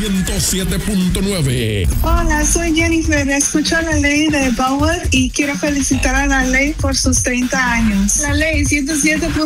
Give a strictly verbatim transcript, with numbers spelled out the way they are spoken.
ciento siete punto nueve. Hola, soy Jennifer. Escucho la ley de Bauer y quiero felicitar a la ley por sus treinta años. La ley ciento siete punto nueve.